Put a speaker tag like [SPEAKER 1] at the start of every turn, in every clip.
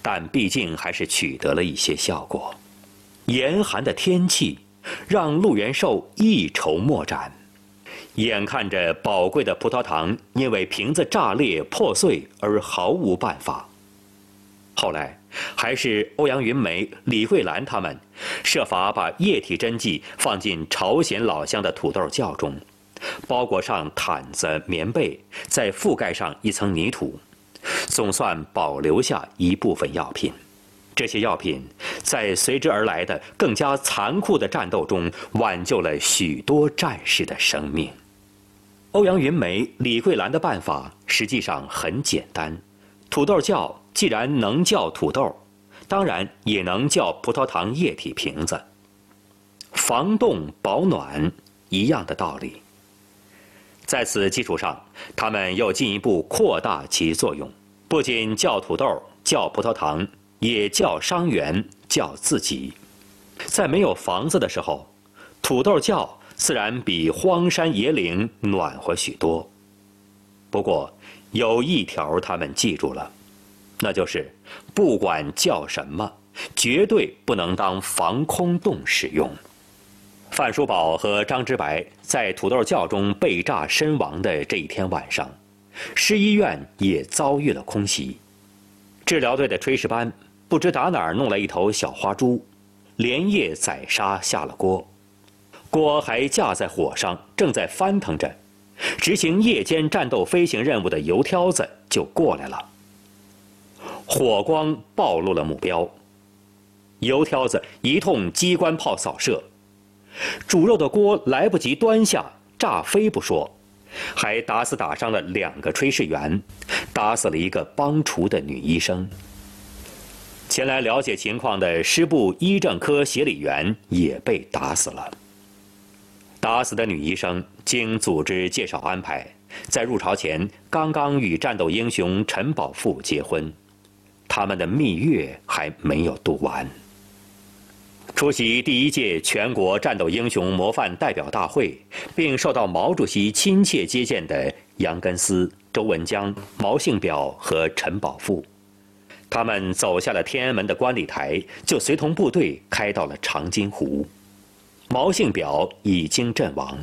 [SPEAKER 1] 但毕竟还是取得了一些效果。严寒的天气让陆元寿一筹莫展，眼看着宝贵的葡萄糖因为瓶子炸裂破碎而毫无办法。后来还是欧阳云梅、李桂兰他们设法把液体针剂放进朝鲜老乡的土豆窖中，包裹上毯子、棉被，再覆盖上一层泥土，总算保留下一部分药品。这些药品在随之而来的更加残酷的战斗中挽救了许多战士的生命。欧阳云梅、李桂兰的办法实际上很简单，土豆窖既然能叫土豆，当然也能叫葡萄糖液体瓶子。防冻保暖一样的道理。在此基础上，他们又进一步扩大其作用，不仅叫土豆、叫葡萄糖，也叫伤员、叫自己。在没有房子的时候，土豆窖自然比荒山野岭暖和许多。不过有一条他们记住了，那就是不管叫什么，绝对不能当防空洞使用。范叔宝和张之白在土豆窖中被炸身亡的这一天晚上，市医院也遭遇了空袭。治疗队的炊事班不知打哪儿弄来一头小花猪，连夜宰杀下了锅，锅还架在火上，正在翻腾着。执行夜间战斗飞行任务的油挑子就过来了，火光暴露了目标，油挑子一通机关炮扫射，煮肉的锅来不及端下，炸飞不说，还打死打伤了2个炊事员，打死了1个帮厨的女医生。前来了解情况的师部医政科协理员也被打死了。打死的女医生经组织介绍安排，在入朝前刚刚与战斗英雄陈宝富结婚，他们的蜜月还没有度完。出席第1届全国战斗英雄模范代表大会，并受到毛主席亲切接见的杨根思、周文江、毛信表和陈宝富，他们走下了天安门的观礼台，就随同部队开到了长津湖。毛信表已经阵亡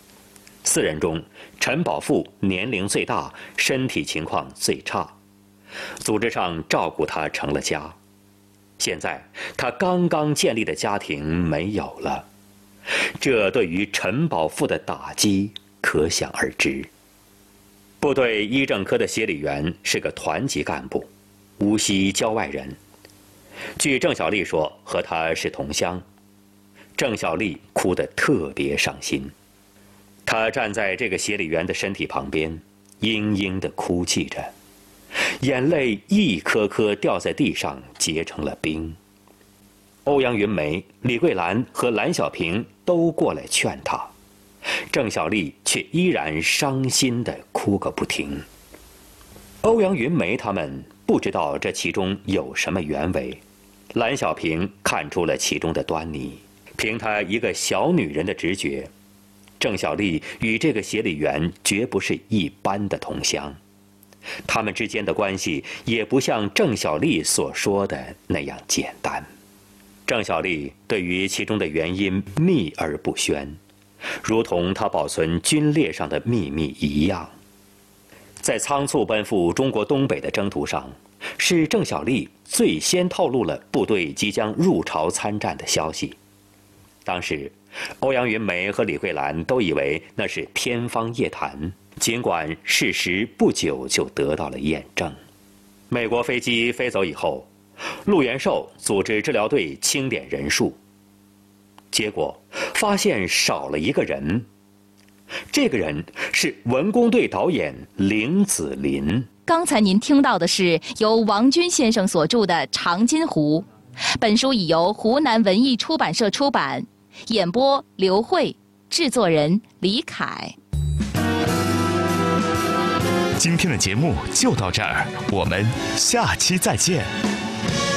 [SPEAKER 1] ，4人中陈宝富年龄最大，身体情况最差，组织上照顾他成了家。现在他刚刚建立的家庭没有了，这对于陈宝富的打击可想而知。部队医政科的协理员是个团级干部，无锡郊外人，据郑小丽说，和他是同乡。郑小丽哭得特别伤心，她站在这个协理员的身体旁边，嘤嘤地哭泣着，眼泪一颗颗掉在地上，结成了冰。欧阳云梅、李桂兰和蓝小平都过来劝她，郑小丽却依然伤心地哭个不停。欧阳云梅他们不知道这其中有什么原委，蓝小平看出了其中的端倪。凭她一个小女人的直觉，郑小丽与这个协理员绝不是一般的同乡，他们之间的关系也不像郑小丽所说的那样简单。郑小丽对于其中的原因秘而不宣，如同她保存军列上的秘密一样。在仓促奔赴中国东北的征途上，是郑小丽最先透露了部队即将入朝参战的消息。当时欧阳云梅和李桂兰都以为那是天方夜谭，尽管事实不久就得到了验证。美国飞机飞走以后，陆元寿组织治疗队清点人数，结果发现少了1个人，这个人是文工队导演凌子霖。
[SPEAKER 2] 刚才您听到的是由王军先生所著的《长津湖》，本书已由湖南文艺出版社出版，演播刘慧，制作人李凯。
[SPEAKER 3] 今天的节目就到这儿，我们下期再见。